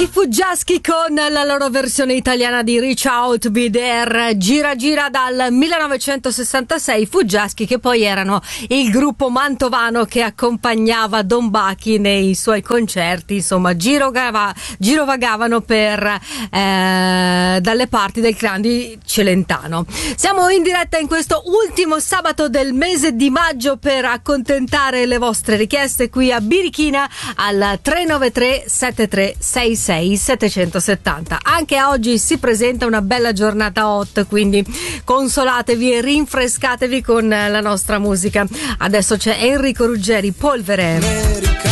I Fuggiaschi con la loro versione italiana di Reach Out Be There, gira dal 1966. Fuggiaschi, che poi erano il gruppo mantovano che accompagnava Don Bachi nei suoi concerti, insomma girovagavano per dalle parti del clan di Celentano. Siamo in diretta in questo ultimo sabato del mese di maggio per accontentare le vostre richieste qui a Birichina al 393 7366 770. Anche oggi si presenta una bella giornata hot, quindi consolatevi e rinfrescatevi con la nostra musica. Adesso c'è Enrico Ruggeri, Polvere.